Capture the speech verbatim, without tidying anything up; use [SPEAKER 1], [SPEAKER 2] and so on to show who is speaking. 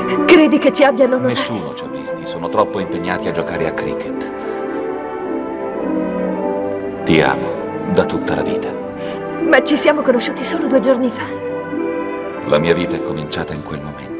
[SPEAKER 1] Credi che ci abbiano notati?
[SPEAKER 2] Nessuno ci ha visti, sono troppo impegnati a giocare a cricket. Ti amo, da tutta la vita.
[SPEAKER 1] Ma ci siamo conosciuti solo due giorni fa.
[SPEAKER 2] La mia vita è cominciata in quel momento.